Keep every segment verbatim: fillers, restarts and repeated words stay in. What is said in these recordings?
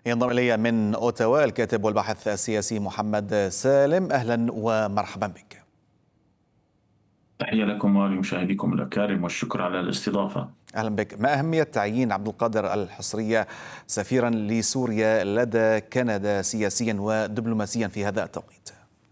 ينضم إلي من أوتاوا الكاتب والباحث السياسي محمد سالم. أهلا ومرحبا بك. تحية لكم ولمشاهديكم الأكارم والشكر على الاستضافة. أهلا بك. ما أهمية تعيين عبد القادر الحصرية سفيرا لسوريا لدى كندا سياسيا ودبلوماسيا في هذا التوقيت؟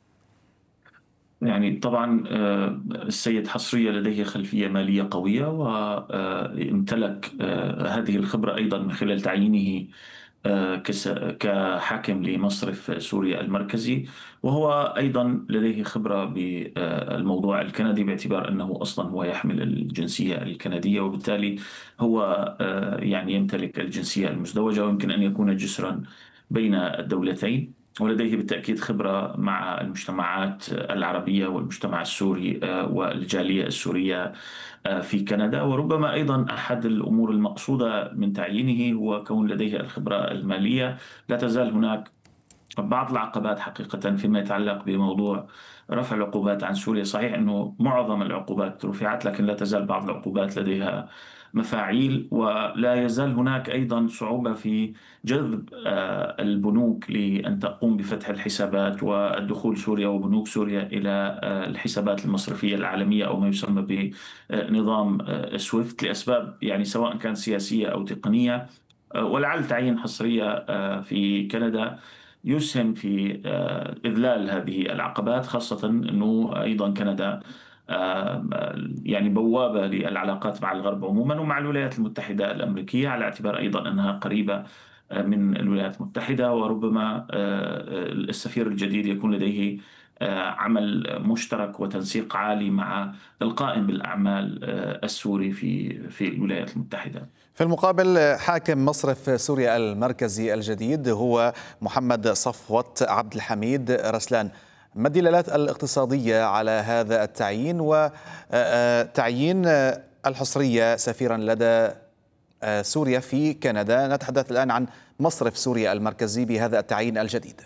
يعني طبعا آه، السيد حصرية لديه خلفية مالية قوية، وامتلك هذه الخبرة أيضا من خلال تعيينه آه، كس- كحاكم لمصرف سوريا المركزي. وهو أيضا لديه خبرة بالموضوع الكندي، باعتبار أنه أصلا هو يحمل الجنسية الكندية، وبالتالي هو آه، يعني يمتلك الجنسية المزدوجة، ويمكن أن يكون جسرا بين الدولتين. ولديه بالتأكيد خبرة مع المجتمعات العربية والمجتمع السوري آه، والجالية السورية آه، في كندا. وربما أيضا أحد الأمور المقصودة من تعيينه هو كون لديه الخبرة المالية. لا تزال هناك بعض العقبات حقيقة فيما يتعلق بموضوع رفع العقوبات عن سوريا. صحيح أنه معظم العقوبات رفعت، لكن لا تزال بعض العقوبات لديها مفاعيل، ولا يزال هناك أيضا صعوبة في جذب آه، البنوك لأن تقوم بفتح الحسابات والدخول سوريا وبنوك سوريا إلى آه، الحسابات المصرفية العالمية، أو ما يسمى بنظام آه، سويفت، لأسباب يعني سواء كانت سياسية أو تقنية. آه، ولعل تعيين حصرية آه، في كندا يسهم في آه، إذلال هذه العقبات، خاصة أنه أيضا كندا آه، يعني بوابة للعلاقات مع الغرب عموما ومع الولايات المتحدة الأمريكية، على اعتبار أيضا أنها قريبة آه، من الولايات المتحدة. وربما آه، السفير الجديد يكون لديه آه، عمل مشترك وتنسيق عالي مع القائم بالأعمال آه، السوري في في الولايات المتحدة. في المقابل حاكم مصرف سوريا المركزي الجديد هو محمد صفوت عبد الحميد رسلان. ما الدلالات الاقتصادية على هذا التعيين وتعيين الحصرية سفيرا لدى سوريا في كندا؟ نتحدث الآن عن مصرف سوريا المركزي بهذا التعيين الجديد.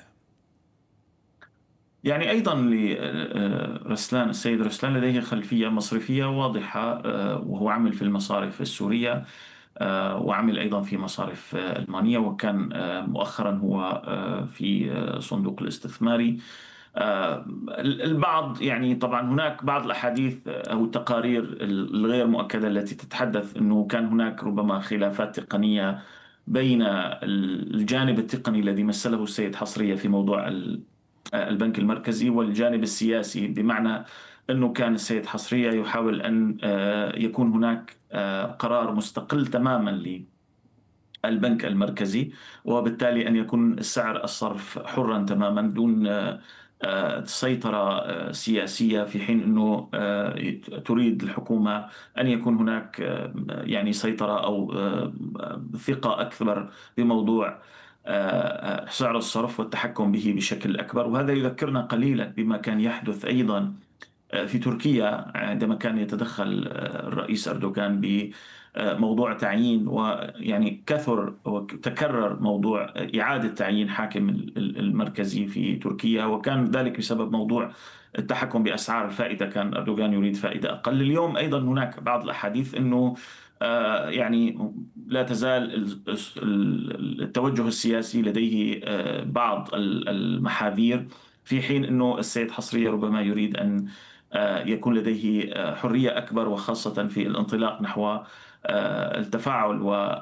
يعني أيضا لرسلان، السيد رسلان لديه خلفية مصرفية واضحة، آه، وهو عمل في المصارف السورية، آه، وعمل أيضا في مصارف آه، ألمانية، وكان آه، مؤخرا هو آه، في آه، صندوق الاستثماري. آه، البعض يعني طبعا هناك بعض الأحاديث أو التقارير الغير مؤكدة التي تتحدث أنه كان هناك ربما خلافات تقنية بين الجانب التقني الذي مثله السيد حصرية في موضوع البنك المركزي والجانب السياسي، بمعنى أنه كان السيد حصرية يحاول أن آه، يكون هناك آه، قرار مستقل تماما للبنك المركزي، وبالتالي أن يكون سعر الصرف حرا تماما دون آه، آه، سيطرة آه، سياسية، في حين أنه آه، تريد الحكومة أن يكون هناك آه، يعني سيطرة أو آه، ثقة أكبر بموضوع آه، آه، سعر الصرف والتحكم به بشكل أكبر. وهذا يذكرنا قليلا بما كان يحدث أيضا آه، في تركيا عندما كان يتدخل آه، الرئيس أردوغان بموضوع تعيين، ويعني كثر وتكرر موضوع إعادة تعيين حاكم المركزي في تركيا، وكان ذلك بسبب موضوع التحكم بأسعار الفائدة. كان أردوغان يريد فائدة أقل. اليوم أيضا هناك بعض الأحاديث أنه آه، يعني لا تزال التوجه السياسي لديه آه، بعض المحاذير، في حين أنه السيد حصرية ربما يريد أن آه، يكون لديه آه، حرية أكبر، وخاصة في الانطلاق نحو آه، التفاعل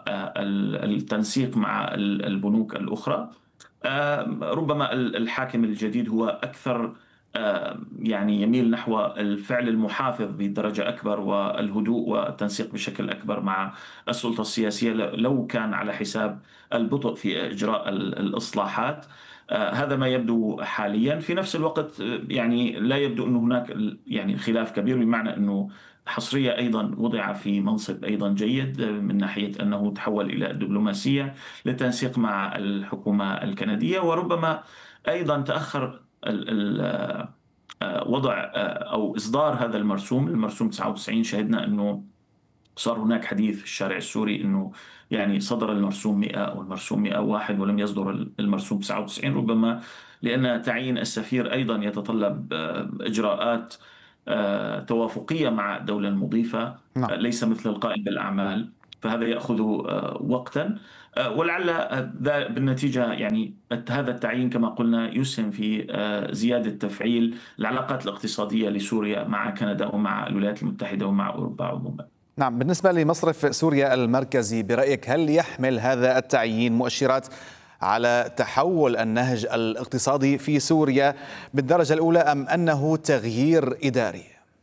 والتنسيق مع البنوك الأخرى. آه، ربما الحاكم الجديد هو أكثر آه، يعني يميل نحو الفعل المحافظ بدرجة أكبر، والهدوء والتنسيق بشكل أكبر مع السلطة السياسية، لو كان على حساب البطء في إجراء الإصلاحات. آه، هذا ما يبدو حاليا. في نفس الوقت آه، يعني لا يبدو أن هناك ال- يعني خلاف كبير، بمعنى أنه حصرية أيضا وضع في منصب أيضا جيد آه، من ناحية أنه تحول إلى الدبلوماسية للتنسيق مع الحكومة الكندية. وربما أيضا تأخر ال- ال- آه، وضع آه، أو إصدار هذا المرسوم، المرسوم تسعة وتسعين. شهدنا أنه صار هناك حديث في الشارع السوري أنه يعني صدر المرسوم مئة أو المرسوم مئة وواحد ولم يصدر المرسوم تسعة وتسعين، ربما لأن تعيين السفير أيضا يتطلب آه، إجراءات آه، توافقية مع الدولة المضيفة، نعم. آه، ليس مثل القائم بالأعمال. فهذا يأخذ وقتا، ولعل بالنتيجة يعني هذا التعيين كما قلنا يسهم في زيادة تفعيل العلاقات الاقتصادية لسوريا مع كندا ومع الولايات المتحدة ومع أوروبا عموما. نعم، بالنسبة لمصرف سوريا المركزي برأيك هل يحمل هذا التعيين مؤشرات على تحول النهج الاقتصادي في سوريا بالدرجة الأولى أم أنه تغيير إداري؟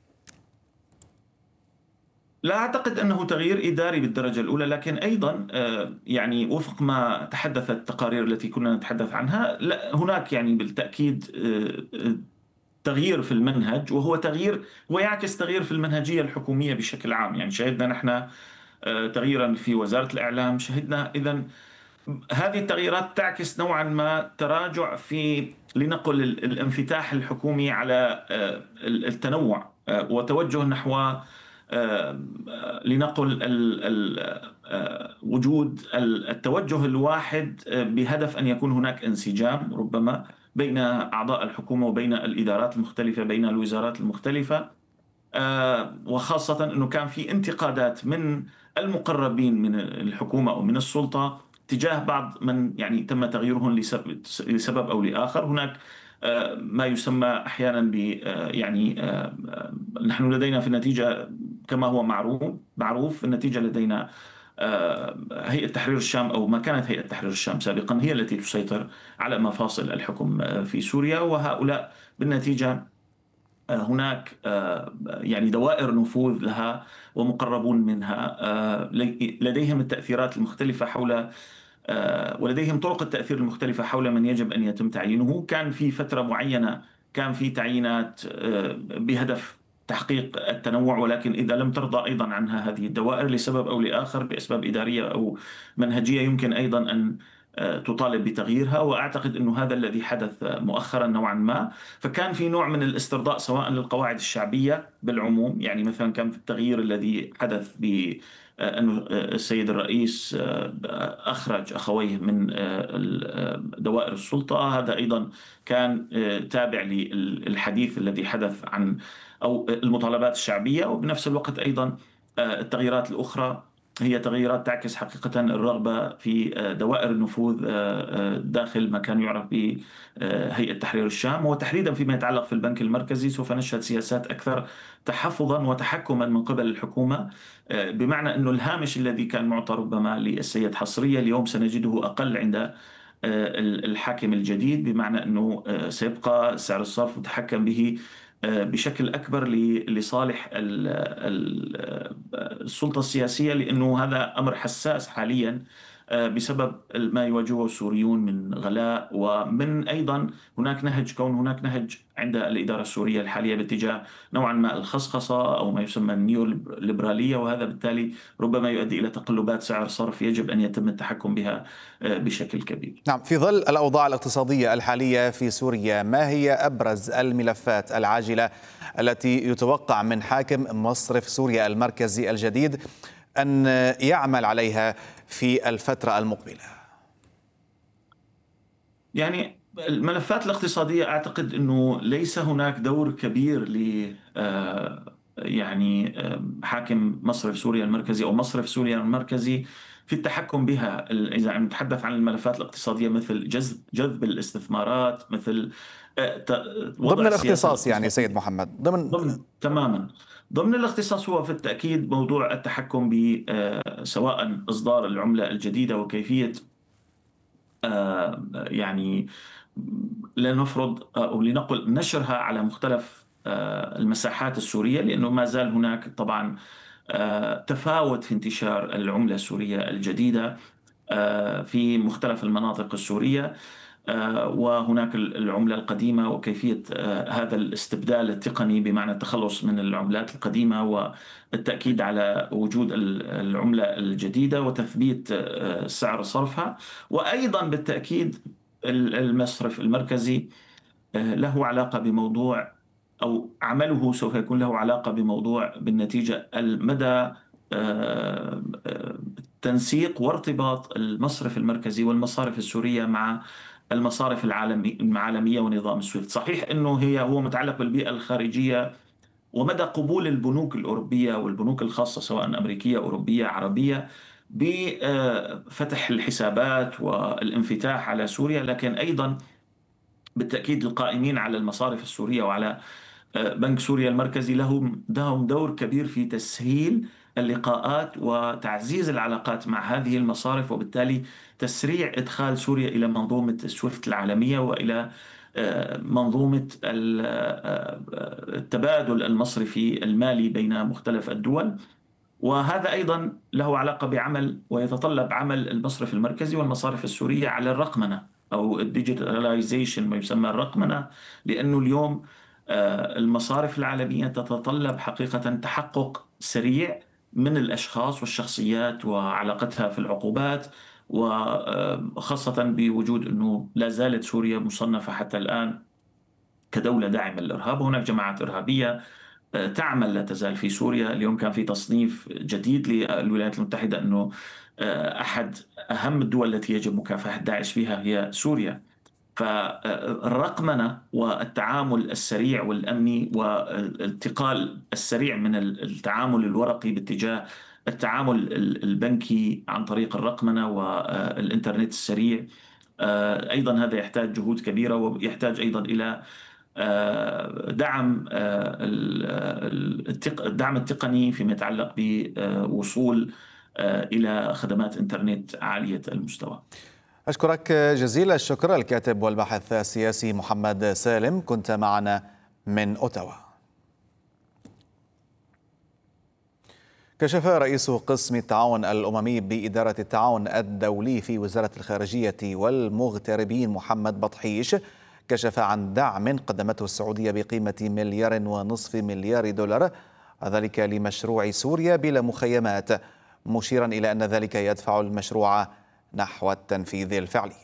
لا أعتقد أنه تغيير إداري بالدرجة الأولى، لكن أيضا يعني وفق ما تحدثت التقارير التي كنا نتحدث عنها، لا هناك يعني بالتأكيد تغيير في المنهج، وهو تغيير هو يعكس تغيير في المنهجية الحكومية بشكل عام. يعني شهدنا نحن تغييرا في وزارة الإعلام، شهدنا إذن هذه التغييرات تعكس نوعا ما تراجع في لنقل الانفتاح الحكومي على التنوع وتوجه نحو لنقل وجود التوجه الواحد بهدف أن يكون هناك انسجام ربما بين أعضاء الحكومة وبين الإدارات المختلفة بين الوزارات المختلفة، وخاصة أنه كان في انتقادات من المقربين من الحكومة أو من السلطة تجاه بعض من يعني تم تغييرهم لسبب أو لآخر. هناك ما يسمى أحيانا ب يعني نحن لدينا في النتيجة كما هو معروف معروف النتيجة لدينا هيئة تحرير الشام، أو ما كانت هيئة تحرير الشام سابقا هي التي تسيطر على مفاصل الحكم في سوريا، وهؤلاء بالنتيجة هناك يعني دوائر نفوذ لها ومقربون منها لديهم التأثيرات المختلفة حول ولديهم طرق التأثير المختلفة حول من يجب أن يتم تعيينه. كان في فترة معينة كان في تعيينات بهدف تحقيق التنوع، ولكن إذا لم ترضى أيضا عنها هذه الدوائر لسبب أو لآخر بأسباب إدارية أو منهجية يمكن أيضا أن تطالب بتغييرها، وأعتقد أنه هذا الذي حدث مؤخرا نوعا ما. فكان في نوع من الاسترضاء سواء للقواعد الشعبية بالعموم، يعني مثلا كان في التغيير الذي حدث ب أن السيد الرئيس أخرج أخويه من دوائر السلطة، هذا أيضا كان تابع للحديث الذي حدث عن أو المطالبات الشعبية. وبنفس الوقت أيضا التغييرات الأخرى هي تغييرات تعكس حقيقة الرغبة في دوائر النفوذ داخل ما كان يعرف بهيئة تحرير الشام، وتحديدا فيما يتعلق في البنك المركزي سوف نشهد سياسات أكثر تحفظا وتحكما من قبل الحكومة، بمعنى أنه الهامش الذي كان معطى ربما للسيد حصرية اليوم سنجده أقل عند الحاكم الجديد، بمعنى أنه سيبقى سعر الصرف متحكم به بشكل أكبر لصالح السلطة السياسية، لأنه هذا أمر حساس حاليا بسبب ما يواجهه السوريون من غلاء، ومن أيضا هناك نهج كون هناك نهج عند الإدارة السورية الحالية باتجاه نوعا ما الخصخصة أو ما يسمى النيو ليبرالية، وهذا بالتالي ربما يؤدي إلى تقلبات سعر صرف يجب أن يتم التحكم بها بشكل كبير. نعم، في ظل الأوضاع الاقتصادية الحالية في سوريا ما هي أبرز الملفات العاجلة التي يتوقع من حاكم مصرف سوريا المركزي الجديد أن يعمل عليها في الفترة المقبلة؟ يعني الملفات الاقتصادية أعتقد أنه ليس هناك دور كبير ل يعني حاكم مصرف سوريا المركزي أو مصرف سوريا المركزي في التحكم بها. إذا نتحدث عن الملفات الاقتصادية مثل جذب جذب الاستثمارات، مثل وضع ضمن الاختصاص يعني سيد محمد ضمن, ضمن تماما ضمن الاختصاص هو في التأكيد موضوع التحكم ب سواء إصدار العملة الجديدة وكيفية يعني لنفرض أو لنقل نشرها على مختلف المساحات السورية، لأنه ما زال هناك طبعا تفاوت في انتشار العملة السورية الجديدة في مختلف المناطق السورية، وهناك العملة القديمة وكيفية هذا الاستبدال التقني بمعنى التخلص من العملات القديمة والتأكيد على وجود العملة الجديدة وتثبيت سعر صرفها. وأيضا بالتأكيد المصرف المركزي له علاقة بموضوع أو عمله سوف يكون له علاقة بموضوع بالنتيجة المدى تنسيق وارتباط المصرف المركزي والمصارف السورية مع المصارف العالمي العالمية ونظام السويفت. صحيح أنه هي هو متعلق بالبيئة الخارجية ومدى قبول البنوك الأوروبية والبنوك الخاصة سواء أمريكية أوروبية عربية بفتح الحسابات والانفتاح على سوريا، لكن أيضا بالتأكيد القائمين على المصارف السورية وعلى بنك سوريا المركزي لهم لهم دور كبير في تسهيل اللقاءات وتعزيز العلاقات مع هذه المصارف، وبالتالي تسريع إدخال سوريا إلى منظومة السويفت العالمية وإلى منظومة التبادل المصرفي المالي بين مختلف الدول. وهذا أيضا له علاقة بعمل ويتطلب عمل المصرف المركزي والمصارف السورية على الرقمنة أو الديجيتاليزيشن، ما يسمى الرقمنة، لأنه اليوم المصارف العالمية تتطلب حقيقة تحقق سريع من الأشخاص والشخصيات وعلاقتها في العقوبات، وخاصة بوجود أنه لا زالت سوريا مصنفة حتى الآن كدولة داعمة للإرهاب، وهناك جماعات إرهابية تعمل لا تزال في سوريا. اليوم كان في تصنيف جديد للولايات المتحدة أنه أحد أهم الدول التي يجب مكافحة داعش فيها هي سوريا. فالرقمنة والتعامل السريع والأمني والانتقال السريع من التعامل الورقي باتجاه التعامل البنكي عن طريق الرقمنة والإنترنت السريع، أيضا هذا يحتاج جهود كبيرة، ويحتاج أيضا إلى دعم الدعم التقني فيما يتعلق بوصول إلى خدمات إنترنت عالية المستوى. أشكرك جزيل الشكر الكاتب والباحث السياسي محمد سالم، كنت معنا من أوتاوا. كشف رئيس قسم التعاون الأممي بإدارة التعاون الدولي في وزارة الخارجية والمغتربين محمد بطحيش كشف عن دعم قدمته السعودية بقيمة مليار ونصف مليار دولار، ذلك لمشروع سوريا بلا مخيمات، مشيرا إلى أن ذلك يدفع المشروع نحو التنفيذ الفعلي.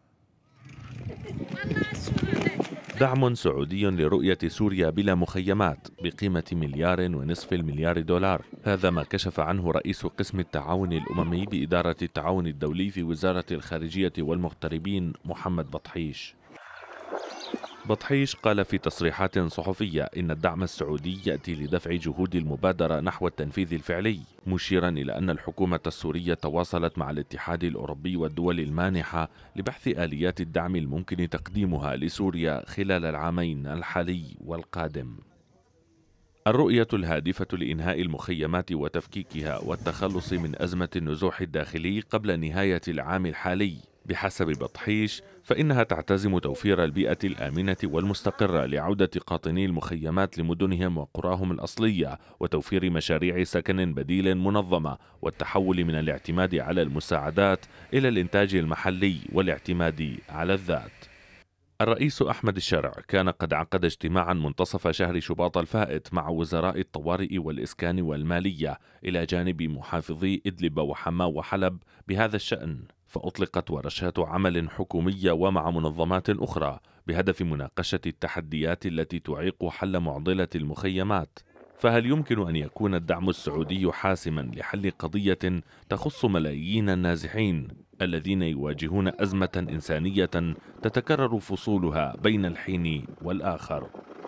دعم سعودي لرؤية سوريا بلا مخيمات بقيمة مليار ونصف المليار دولار، هذا ما كشف عنه رئيس قسم التعاون الأممي بإدارة التعاون الدولي في وزارة الخارجية والمغتربين محمد بطحيش. بطحيش قال في تصريحات صحفية إن الدعم السعودي يأتي لدفع جهود المبادرة نحو التنفيذ الفعلي، مشيرا إلى أن الحكومة السورية تواصلت مع الاتحاد الأوروبي والدول المانحة لبحث آليات الدعم الممكن تقديمها لسوريا خلال العامين الحالي والقادم. الرؤية الهادفة لإنهاء المخيمات وتفكيكها والتخلص من أزمة النزوح الداخلي قبل نهاية العام الحالي بحسب بطحيش، فإنها تعتزم توفير البيئة الآمنة والمستقرة لعودة قاطني المخيمات لمدنهم وقراهم الأصلية، وتوفير مشاريع سكن بديل منظمة، والتحول من الاعتماد على المساعدات إلى الإنتاج المحلي والاعتماد على الذات. الرئيس أحمد الشرع كان قد عقد اجتماعا منتصف شهر شباط الفائت مع وزراء الطوارئ والإسكان والمالية إلى جانب محافظي إدلب وحما وحلب بهذا الشأن، فأطلقت ورشات عمل حكومية ومع منظمات أخرى بهدف مناقشة التحديات التي تعيق حل معضلة المخيمات. فهل يمكن أن يكون الدعم السعودي حاسما لحل قضية تخص ملايين النازحين الذين يواجهون أزمة إنسانية تتكرر فصولها بين الحين والآخر؟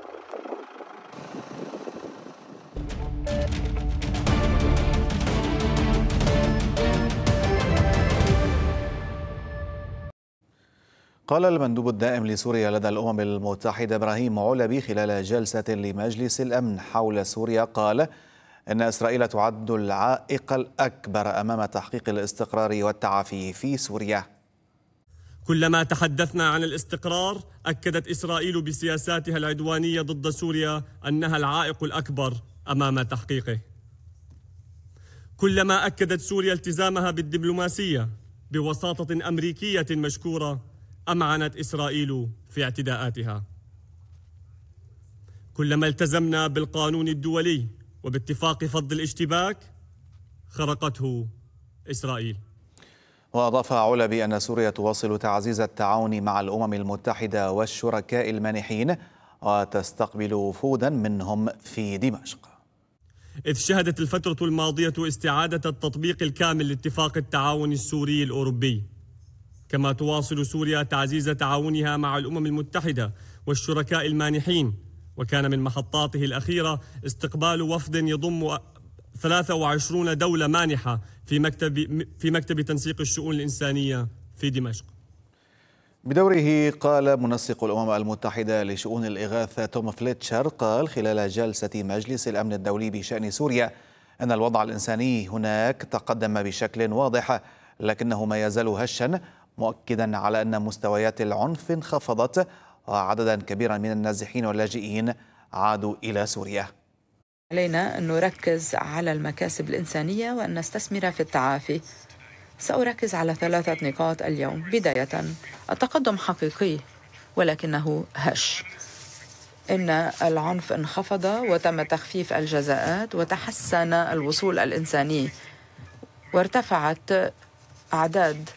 قال المندوب الدائم لسوريا لدى الأمم المتحدة إبراهيم علبي خلال جلسة لمجلس الأمن حول سوريا، قال إن إسرائيل تعد العائق الأكبر أمام تحقيق الاستقرار والتعافي في سوريا. كلما تحدثنا عن الاستقرار أكدت إسرائيل بسياساتها العدوانية ضد سوريا أنها العائق الأكبر أمام تحقيقه. كلما أكدت سوريا التزامها بالدبلوماسية بوساطة أمريكية مشكورة أمعنت إسرائيل في اعتداءاتها. كلما التزمنا بالقانون الدولي وباتفاق فض الاشتباك خرقته إسرائيل. وأضاف علبي أن سوريا تواصل تعزيز التعاون مع الأمم المتحدة والشركاء المانحين وتستقبل وفودا منهم في دمشق. إذ شهدت الفترة الماضية استعادة التطبيق الكامل لاتفاق التعاون السوري الأوروبي، كما تواصل سوريا تعزيز تعاونها مع الأمم المتحدة والشركاء المانحين، وكان من محطاته الأخيرة استقبال وفد يضم ثلاث وعشرين دولة مانحة في مكتب في مكتب تنسيق الشؤون الإنسانية في دمشق. بدوره قال منسق الأمم المتحدة لشؤون الإغاثة توم فليتشر قال خلال جلسة مجلس الأمن الدولي بشأن سوريا أن الوضع الإنساني هناك تقدم بشكل واضح لكنه ما يزال هشا، مؤكدا على أن مستويات العنف انخفضت وعددا كبيرا من النازحين واللاجئين عادوا إلى سوريا. علينا أن نركز على المكاسب الإنسانية وأن نستثمر في التعافي. سأركز على ثلاثة نقاط اليوم. بداية، التقدم حقيقي ولكنه هش. إن العنف انخفض وتم تخفيف الجزاءات وتحسن الوصول الإنساني وارتفعت أعداد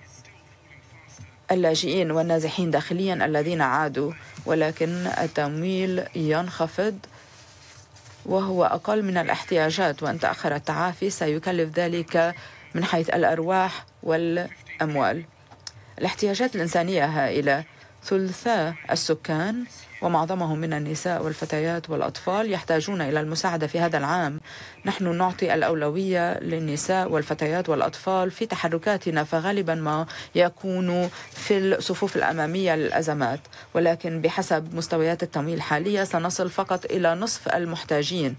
اللاجئين والنازحين داخليا الذين عادوا، ولكن التمويل ينخفض وهو أقل من الاحتياجات، وأن تأخر التعافي سيكلف ذلك من حيث الأرواح والأموال. الاحتياجات الإنسانية هائلة. ثلثاء السكان ومعظمهم من النساء والفتيات والأطفال يحتاجون إلى المساعدة في هذا العام. نحن نعطي الأولوية للنساء والفتيات والأطفال في تحركاتنا، فغالبا ما يكونوا في الصفوف الأمامية للأزمات، ولكن بحسب مستويات التمويل الحالية سنصل فقط إلى نصف المحتاجين.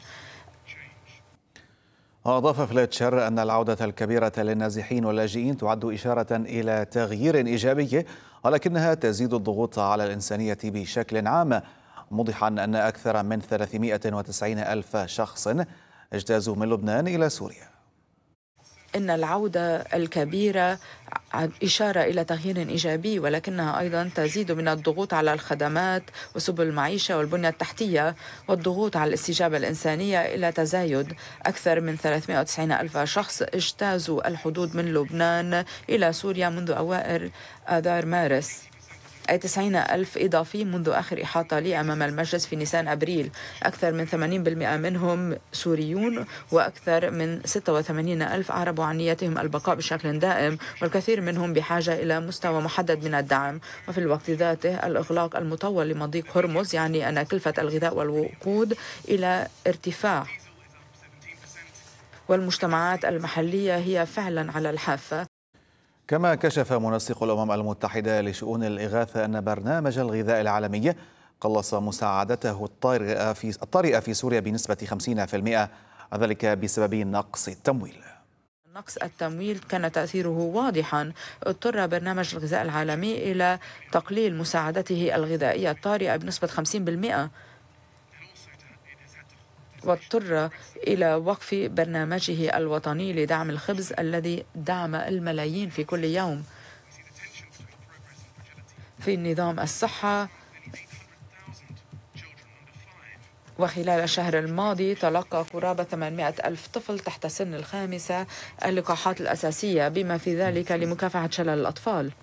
وأضاف فليتشر أن العودة الكبيرة للنازحين واللاجئين تعد إشارة إلى تغيير إيجابي، ولكنها تزيد الضغوط على الإنسانية بشكل عام، موضحا أن أكثر من ثلاثمائة وتسعين ألف شخص اجتازوا من لبنان إلى سوريا. إن العودة الكبيرة إشارة إلى تغيير إيجابي، ولكنها أيضا تزيد من الضغوط على الخدمات وسبل المعيشة والبنية التحتية، والضغوط على الاستجابة الإنسانية إلى تزايد. أكثر من ثلاثمائة وتسعين ألف شخص اجتازوا الحدود من لبنان إلى سوريا منذ أوائل آذار مارس، أي تسعين ألف إضافي منذ آخر إحاطة لي أمام المجلس في نيسان أبريل. أكثر من ثمانين بالمئة منهم سوريون، وأكثر من ستة وثمانين ألف أعربوا عن نيتهم البقاء بشكل دائم، والكثير منهم بحاجة إلى مستوى محدد من الدعم. وفي الوقت ذاته الإغلاق المطول لمضيق هرمز يعني أن كلفة الغذاء والوقود إلى ارتفاع، والمجتمعات المحلية هي فعلا على الحافة. كما كشف منسق الأمم المتحدة لشؤون الإغاثة أن برنامج الغذاء العالمي قلص مساعدته الطارئة في الطارئة في سوريا بنسبة خمسين بالمئة، ذلك بسبب نقص التمويل. نقص التمويل كان تأثيره واضحا. اضطر برنامج الغذاء العالمي إلى تقليل مساعدته الغذائية الطارئة بنسبة خمسين بالمئة، واضطر إلى وقف برنامجه الوطني لدعم الخبز الذي دعم الملايين في كل يوم. في نظام الصحة، وخلال الشهر الماضي تلقى قرابة ثمانمائة ألف طفل تحت سن الخامسة اللقاحات الأساسية، بما في ذلك لمكافحة شلل الأطفال.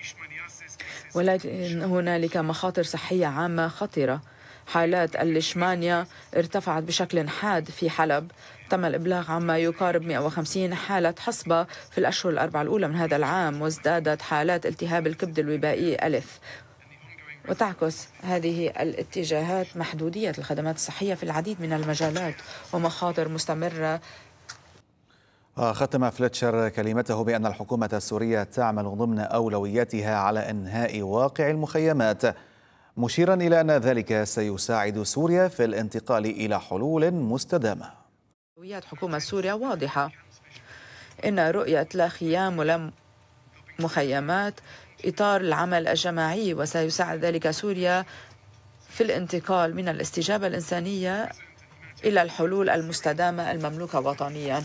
ولكن هنالك مخاطر صحية عامة خطرة. حالات الليشمانيا ارتفعت بشكل حاد في حلب. تم الإبلاغ عن ما يقارب مئة وخمسين حالة حصبة في الأشهر الأربعة الأولى من هذا العام، وازدادت حالات التهاب الكبد الوبائي ألف. وتعكس هذه الاتجاهات محدودية الخدمات الصحية في العديد من المجالات ومخاطر مستمرة. ختم فليتشر كلمته بأن الحكومة السورية تعمل ضمن أولوياتها على إنهاء واقع المخيمات، مشيرا إلى أن ذلك سيساعد سوريا في الانتقال إلى حلول مستدامة. أولويات حكومة سوريا واضحة. إن رؤية لا خيام ولا مخيمات إطار العمل الجماعي، وسيساعد ذلك سوريا في الانتقال من الاستجابة الإنسانية إلى الحلول المستدامة المملوكة وطنيا.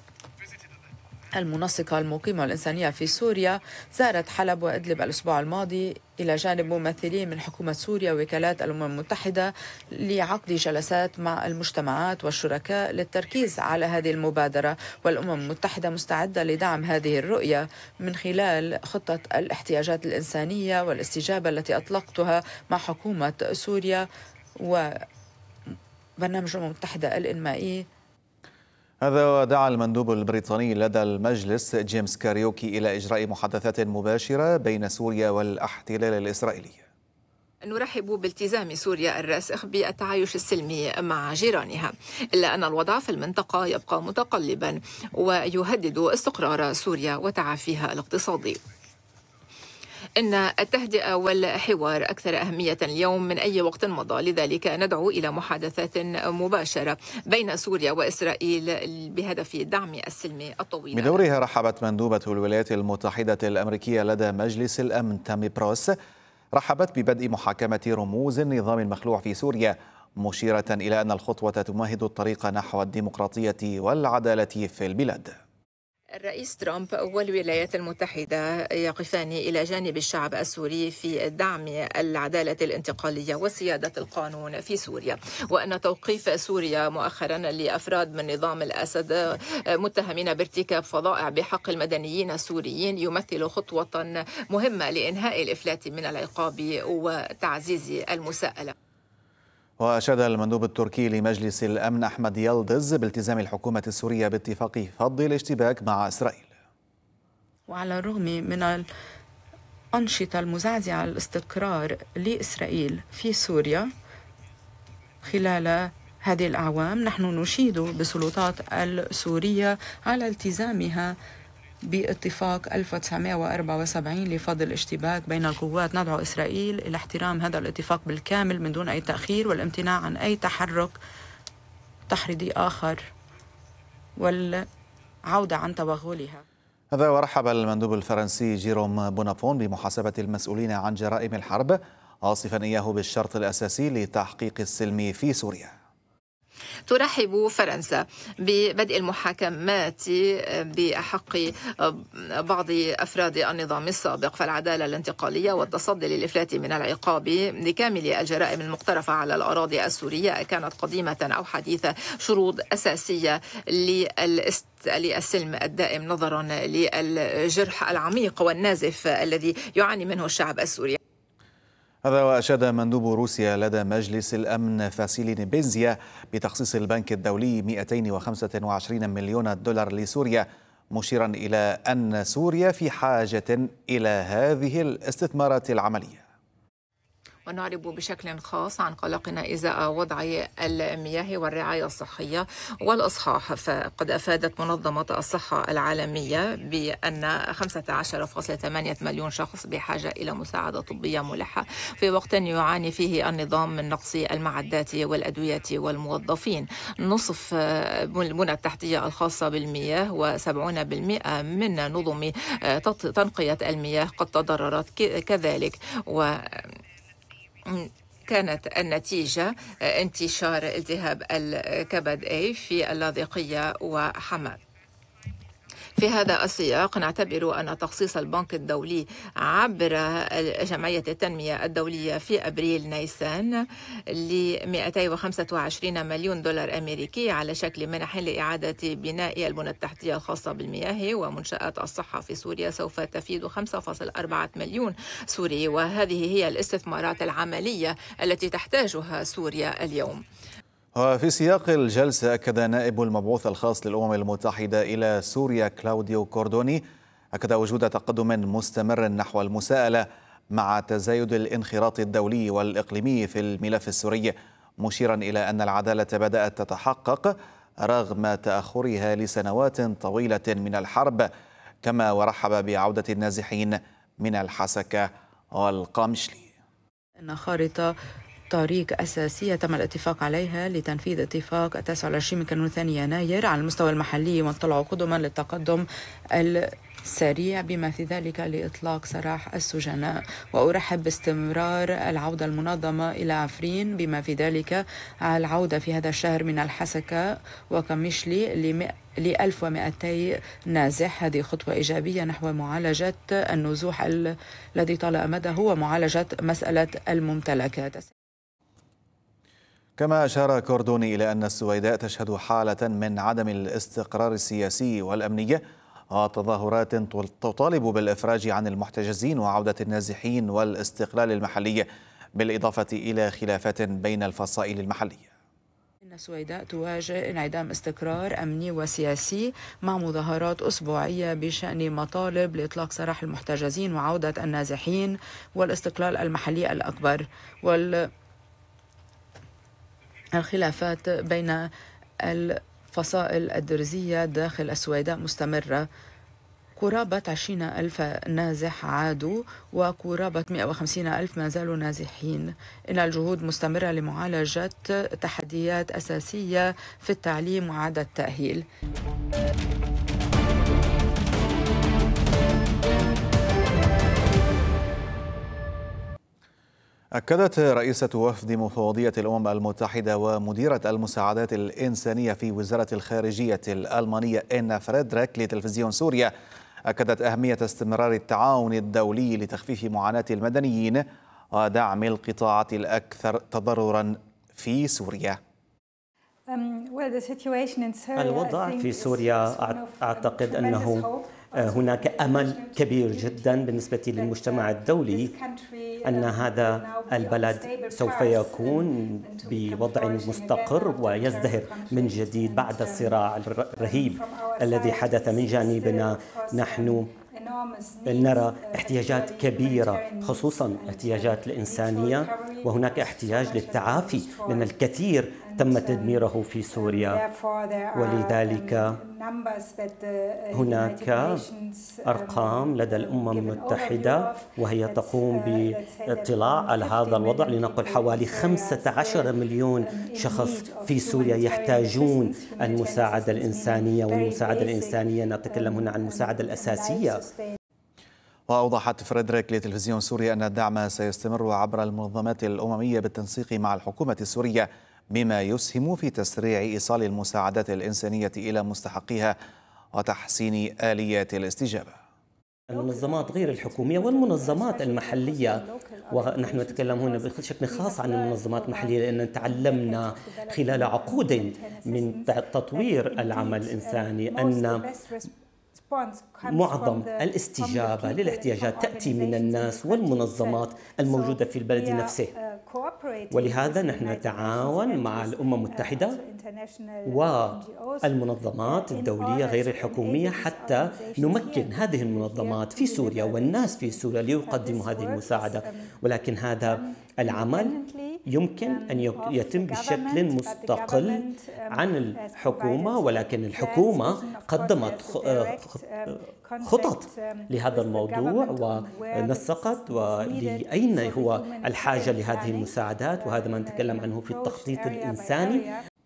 المنسقة المقيمة الإنسانية في سوريا زارت حلب وإدلب الأسبوع الماضي إلى جانب ممثلين من حكومة سوريا ووكالات الأمم المتحدة لعقد جلسات مع المجتمعات والشركاء للتركيز على هذه المبادرة. والأمم المتحدة مستعدة لدعم هذه الرؤية من خلال خطة الاحتياجات الإنسانية والاستجابة التي أطلقتها مع حكومة سوريا وبرنامج الأمم المتحدة الإنمائي. هذا ودعا المندوب البريطاني لدى المجلس جيمس كاريوكي إلى إجراء محادثات مباشرة بين سوريا والاحتلال الإسرائيلي. نرحب بالتزام سوريا الراسخ بالتعايش السلمي مع جيرانها، إلا أن الوضع في المنطقة يبقى متقلبا ويهدد استقرار سوريا وتعافيها الاقتصادي. إن التهدئة والحوار أكثر أهمية اليوم من أي وقت مضى، لذلك ندعو إلى محادثات مباشرة بين سوريا وإسرائيل بهدف دعم السلم الطويل. بدورها رحبت مندوبة الولايات المتحدة الأمريكية لدى مجلس الأمن تامي بروس، رحبت ببدء محاكمة رموز النظام المخلوع في سوريا، مشيرة إلى أن الخطوة تمهد الطريق نحو الديمقراطية والعدالة في البلاد. الرئيس ترامب والولايات المتحدة يقفان إلى جانب الشعب السوري في دعم العدالة الانتقالية وسيادة القانون في سوريا، وأن توقيف سوريا مؤخرا لأفراد من نظام الأسد متهمين بارتكاب فظائع بحق المدنيين السوريين يمثل خطوة مهمة لإنهاء الإفلات من العقاب وتعزيز المساءلة. وأشاد المندوب التركي لمجلس الأمن أحمد يلدز بالتزام الحكومة السورية باتفاق فض الاشتباك مع إسرائيل. وعلى الرغم من الأنشطة المزعزعة على الاستقرار لإسرائيل في سوريا خلال هذه الأعوام، نحن نشيد بالسلطات السورية على التزامها باتفاق ألف وتسعمائة وأربعة وسبعين لفض الاشتباك بين القوات. ندعو إسرائيل إلى احترام هذا الاتفاق بالكامل من دون أي تأخير، والامتناع عن أي تحرك تحريضي آخر والعودة عن توغلها. هذا ورحب المندوب الفرنسي جيروم بونافون بمحاسبة المسؤولين عن جرائم الحرب، واصفا إياه بالشرط الأساسي لتحقيق السلم في سوريا. ترحب فرنسا ببدء المحاكمات بحق بعض أفراد النظام السابق فالعدالة الانتقالية والتصدي للإفلات من العقاب لكامل الجرائم المقترفة على الأراضي السورية، كانت قديمة أو حديثة، شروط أساسية للسلم الدائم نظرا للجرح العميق والنازف الذي يعاني منه الشعب السوري. هذا وأشاد مندوب روسيا لدى مجلس الأمن فاسيلي نيبينزيا بتخصيص البنك الدولي مئتين وخمسة وعشرين مليون دولار لسوريا، مشيرا إلى أن سوريا في حاجة إلى هذه الاستثمارات العملية. ونعرب بشكل خاص عن قلقنا إزاء وضع المياه والرعاية الصحية والإصحاح، فقد أفادت منظمة الصحة العالمية بأن خمسة عشر فاصلة ثمانية مليون شخص بحاجة إلى مساعدة طبية ملحة في وقت يعاني فيه النظام من نقص المعدات والأدوية والموظفين. نصف البنى التحتية الخاصة بالمياه وسبعون بالمئة من نظم تنقية المياه قد تضررت كذلك، و كانت النتيجة انتشار التهاب الكبد A في اللاذقية وحماة. في هذا السياق نعتبر أن تخصيص البنك الدولي عبر جمعية التنمية الدولية في أبريل نيسان ل مئتين وخمسة وعشرين مليون دولار أمريكي على شكل منح لإعادة بناء البنى التحتية الخاصة بالمياه ومنشآت الصحة في سوريا سوف تفيد خمسة فاصلة أربعة مليون سوري، وهذه هي الاستثمارات العملية التي تحتاجها سوريا اليوم. وفي سياق الجلسة أكد نائب المبعوث الخاص للأمم المتحدة إلى سوريا كلاوديو كوردوني أكد وجود تقدم مستمر نحو المساءلة مع تزايد الانخراط الدولي والإقليمي في الملف السوري، مشيرا إلى أن العدالة بدأت تتحقق رغم تأخرها لسنوات طويلة من الحرب، كما ورحب بعودة النازحين من الحسكة والقامشلي. إن خارطة طريق أساسية تم الاتفاق عليها لتنفيذ اتفاق التاسع والعشرين من كانون ثاني يناير على المستوى المحلي، وانطلعوا قدما للتقدم السريع بما في ذلك لإطلاق سراح السجناء. وأرحب باستمرار العودة المنظمة إلى عفرين بما في ذلك العودة في هذا الشهر من الحسكة وكمشلي ل ألف ومئتين نازح. هذه خطوة إيجابية نحو معالجة النزوح الذي طال أمده ومعالجة مسألة الممتلكات. كما أشار كوردوني إلى أن السويداء تشهد حالة من عدم الاستقرار السياسي والأمنية وتظاهرات تطالب بالإفراج عن المحتجزين وعودة النازحين والاستقلال المحلي، بالإضافة إلى خلافات بين الفصائل المحلية. إن السويداء تواجه انعدام استقرار أمني وسياسي مع مظاهرات أسبوعية بشأن مطالب لإطلاق سراح المحتجزين وعودة النازحين والاستقلال المحلي الأكبر. والخلافات بين الفصائل الدرزية داخل السويداء مستمرة. قرابة عشرين ألف نازح عادوا وقرابة مئة وخمسين ألف ما زالوا نازحين. إن الجهود مستمرة لمعالجة تحديات أساسية في التعليم وإعادة التأهيل. أكدت رئيسة وفد مفوضية الأمم المتحدة ومديرة المساعدات الإنسانية في وزارة الخارجية الألمانية إنا فريدريك لتلفزيون سوريا أكدت أهمية استمرار التعاون الدولي لتخفيف معاناة المدنيين ودعم القطاعات الأكثر تضررا في سوريا. الوضع في سوريا أعتقد أنه هناك أمل كبير جدا بالنسبة للمجتمع الدولي أن هذا البلد سوف يكون بوضع مستقر ويزدهر من جديد بعد الصراع الرهيب الذي حدث من جانبنا. نحن نرى احتياجات كبيرة خصوصا احتياجات الإنسانية، وهناك احتياج للتعافي لأن الكثير تم تدميره في سوريا، ولذلك هناك أرقام لدى الأمم المتحدة وهي تقوم باطلاع على هذا الوضع. لنقل حوالي خمسة عشر مليون شخص في سوريا يحتاجون المساعدة الإنسانية، والمساعدة الإنسانية نتكلم هنا عن المساعدة الأساسية. وأوضحت فريدريك لتلفزيون سوريا أن الدعم سيستمر عبر المنظمات الأممية بالتنسيق مع الحكومة السورية، بما يسهم في تسريع إيصال المساعدات الإنسانية إلى مستحقيها وتحسين آليات الاستجابة. المنظمات غير الحكومية والمنظمات المحلية، ونحن نتكلم هنا بشكل خاص عن المنظمات المحلية لأن تعلمنا خلال عقود من تطوير العمل الإنساني أن معظم الاستجابة للاحتياجات تأتي من الناس والمنظمات الموجودة في البلد نفسه، ولهذا نحن نتعاون مع الأمم المتحدة والمنظمات الدولية غير الحكومية حتى نمكن هذه المنظمات في سوريا والناس في سوريا ليقدموا هذه المساعدة. ولكن هذا العمل يمكن أن يتم بشكل مستقل عن الحكومة، ولكن الحكومة قدمت خطط لهذا الموضوع ونسقت ولأين هو الحاجة لهذه المساعدات، وهذا ما نتكلم عنه في التخطيط الإنساني.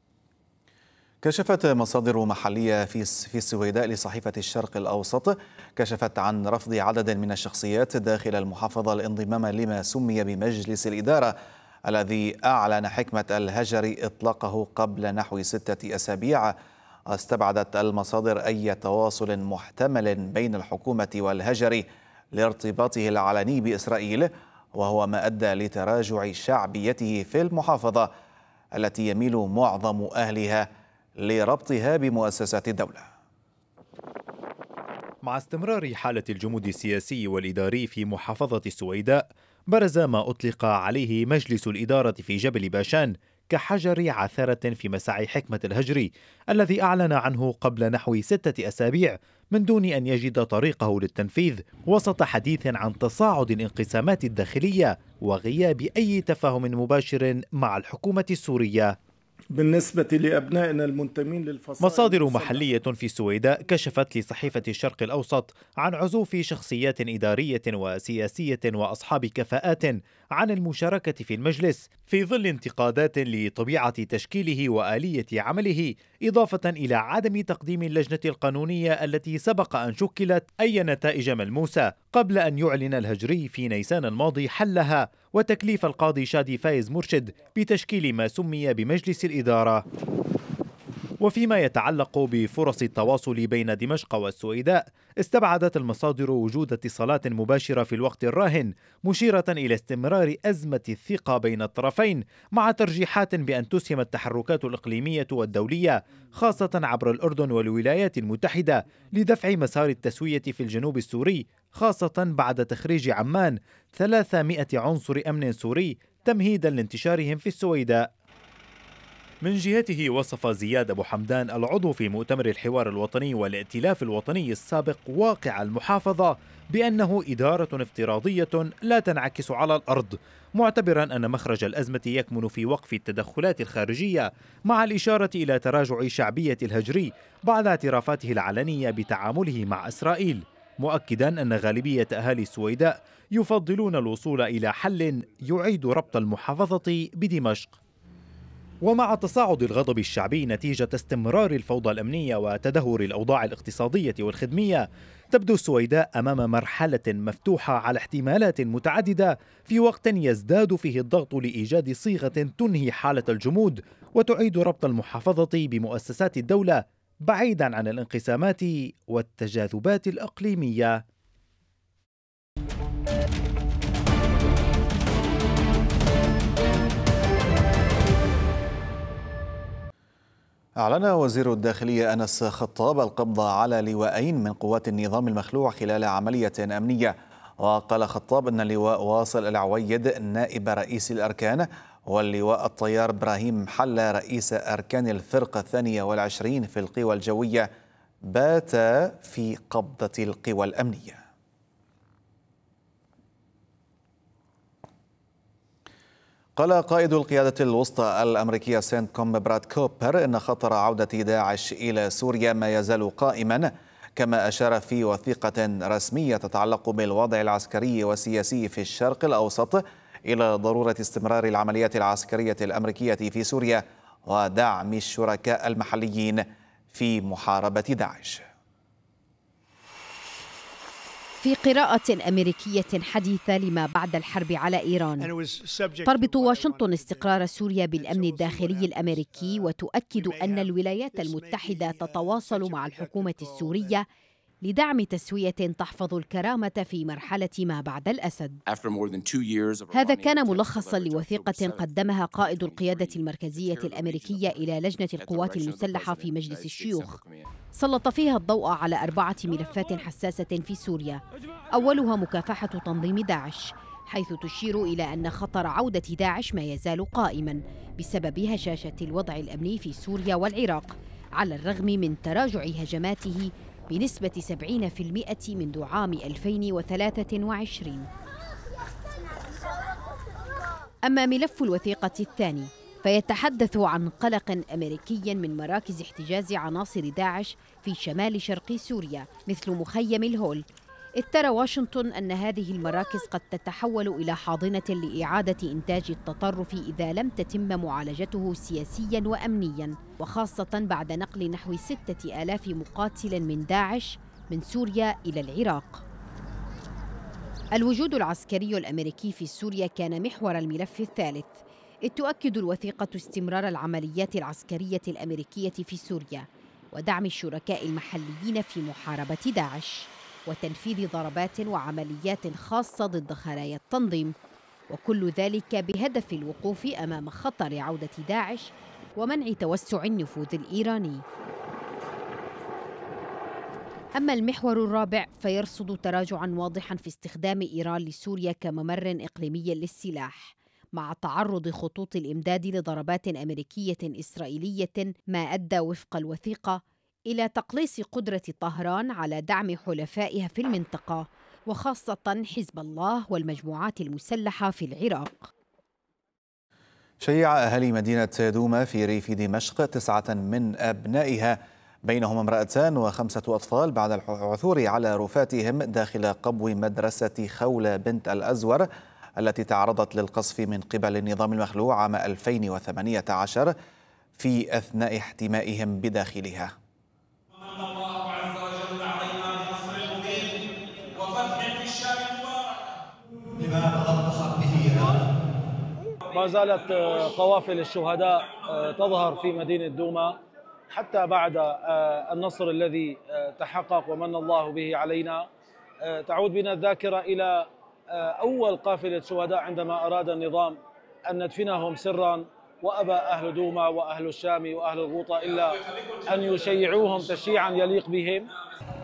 كشفت مصادر محلية في في السويداء لصحيفة الشرق الأوسط كشفت عن رفض عدد من الشخصيات داخل المحافظة الانضمام لما سمي بمجلس الإدارة الذي أعلن حكمة الهجر إطلاقه قبل نحو ستة أسابيع. استبعدت المصادر أي تواصل محتمل بين الحكومة والهجر لارتباطه العلني بإسرائيل، وهو ما أدى لتراجع شعبيته في المحافظة التي يميل معظم أهلها لربطها بمؤسسات الدولة. مع استمرار حالة الجمود السياسي والإداري في محافظة السويداء، برز ما أطلق عليه مجلس الإدارة في جبل باشان كحجر عثرة في مساعي حكمة الهجر الذي أعلن عنه قبل نحو ستة أسابيع من دون أن يجد طريقه للتنفيذ، وسط حديث عن تصاعد الانقسامات الداخلية وغياب أي تفاهم مباشر مع الحكومة السورية. بالنسبة لأبنائنا المنتمين للفصائل، مصادر محلية في السويداء كشفت لصحيفة الشرق الأوسط عن عزوف شخصيات إدارية وسياسية وأصحاب كفاءات عن المشاركة في المجلس في ظل انتقادات لطبيعة تشكيله وآلية عمله، إضافة إلى عدم تقديم اللجنة القانونية التي سبق أن شكلت أي نتائج ملموسة قبل أن يعلن الهجري في نيسان الماضي حلها وتكليف القاضي شادي فايز مرشد بتشكيل ما سمي بمجلس الإدارة. وفيما يتعلق بفرص التواصل بين دمشق والسويداء، استبعدت المصادر وجود اتصالات مباشرة في الوقت الراهن، مشيرة إلى استمرار أزمة الثقة بين الطرفين، مع ترجيحات بأن تسهم التحركات الإقليمية والدولية خاصة عبر الأردن والولايات المتحدة لدفع مسار التسوية في الجنوب السوري، خاصة بعد تخريج عمان ثلاثمائة عنصر أمن سوري تمهيدا لانتشارهم في السويداء. من جهته وصف زياد أبو حمدان العضو في مؤتمر الحوار الوطني والائتلاف الوطني السابق واقع المحافظة بأنه إدارة افتراضية لا تنعكس على الأرض، معتبرا أن مخرج الأزمة يكمن في وقف التدخلات الخارجية، مع الإشارة إلى تراجع شعبية الهجري بعد اعترافاته العلنية بتعامله مع إسرائيل، مؤكدا أن غالبية أهالي السويداء يفضلون الوصول إلى حل يعيد ربط المحافظة بدمشق. ومع تصاعد الغضب الشعبي نتيجة استمرار الفوضى الأمنية وتدهور الأوضاع الاقتصادية والخدمية، تبدو السويداء أمام مرحلة مفتوحة على احتمالات متعددة في وقت يزداد فيه الضغط لإيجاد صيغة تنهي حالة الجمود وتعيد ربط المحافظة بمؤسسات الدولة بعيدا عن الانقسامات والتجاذبات الإقليمية. أعلن وزير الداخلية أنس خطاب القبض على لواءين من قوات النظام المخلوع خلال عملية أمنية. وقال خطاب أن اللواء واصل العويد نائب رئيس الأركان، واللواء الطيار إبراهيم محلى رئيس أركان الفرقة الثانية والعشرين في القوى الجوية بات في قبضة القوى الأمنية. قال قائد القيادة الوسطى الأمريكية سنت كوم براد كوبر إن خطر عودة داعش إلى سوريا ما يزال قائما، كما أشار في وثيقة رسمية تتعلق بالوضع العسكري والسياسي في الشرق الأوسط إلى ضرورة استمرار العمليات العسكرية الأمريكية في سوريا ودعم الشركاء المحليين في محاربة داعش. في قراءة أمريكية حديثة لما بعد الحرب على إيران، تربط واشنطن استقرار سوريا بالأمن الداخلي الأمريكي، وتؤكد أن الولايات المتحدة تتواصل مع الحكومة السورية لدعم تسوية تحفظ الكرامة في مرحلة ما بعد الأسد. هذا كان ملخصا لوثيقة قدمها قائد القيادة المركزية الأمريكية إلى لجنة القوات المسلحة في مجلس الشيوخ، سلط فيها الضوء على أربعة ملفات حساسة في سوريا، أولها مكافحة تنظيم داعش، حيث تشير إلى أن خطر عودة داعش ما يزال قائما بسبب هشاشة الوضع الأمني في سوريا والعراق، على الرغم من تراجع هجماته بنسبة سبعين بالمئة منذ عام ألفين وثلاثة وعشرين. أما ملف الوثيقة الثاني فيتحدث عن قلق أمريكي من مراكز احتجاز عناصر داعش في شمال شرق سوريا مثل مخيم الهول، إذ ترى واشنطن أن هذه المراكز قد تتحول إلى حاضنة لإعادة إنتاج التطرف إذا لم تتم معالجته سياسياً وأمنياً، وخاصة بعد نقل نحو ستة آلاف مقاتل من داعش من سوريا إلى العراق. الوجود العسكري الأمريكي في سوريا كان محور الملف الثالث، إذ تؤكد الوثيقة استمرار العمليات العسكرية الأمريكية في سوريا ودعم الشركاء المحليين في محاربة داعش وتنفيذ ضربات وعمليات خاصة ضد خلايا التنظيم، وكل ذلك بهدف الوقوف أمام خطر عودة داعش ومنع توسع النفوذ الإيراني. أما المحور الرابع فيرصد تراجعاً واضحاً في استخدام إيران لسوريا كممر إقليمي للسلاح، مع تعرض خطوط الإمداد لضربات أمريكية إسرائيلية، ما أدى وفق الوثيقة إلى تقليص قدرة طهران على دعم حلفائها في المنطقة، وخاصة حزب الله والمجموعات المسلحة في العراق. شيع أهالي مدينة دوما في ريف دمشق تسعة من أبنائها بينهم امرأتان وخمسة أطفال بعد العثور على رفاتهم داخل قبو مدرسة خولة بنت الأزور التي تعرضت للقصف من قبل النظام المخلوع عام ألفين وثمانية عشر في أثناء احتمائهم بداخلها. الله عز وجل علينا بنصر المبين وفتح في الشام المبارك. لماذا أضحت به؟ ما زالت قوافل الشهداء تظهر في مدينة دوما حتى بعد النصر الذي تحقق ومن الله به علينا. تعود بنا الذاكرة إلى أول قافلة شهداء عندما أراد النظام أن ندفنهم سرا، وأبى أهل دوما وأهل الشام وأهل الغوطة إلا أن يشيعوهم تشييعا يليق بهم.